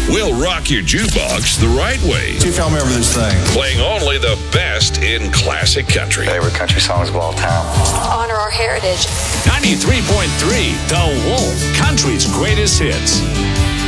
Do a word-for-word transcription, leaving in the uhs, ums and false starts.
We'll rock your jukebox the right way. See if y'all remember this thing. Playing only the best in classic country. Favorite country songs of all time. Honor our heritage. ninety-three point three The Wolf, country's greatest hits.